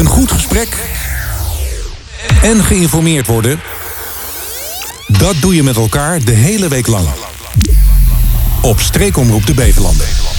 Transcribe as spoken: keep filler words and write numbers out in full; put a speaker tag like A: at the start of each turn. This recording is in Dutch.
A: goed gesprek en geïnformeerd worden, dat doe je met elkaar de hele week lang. Op Streekomroep de Beverlanden.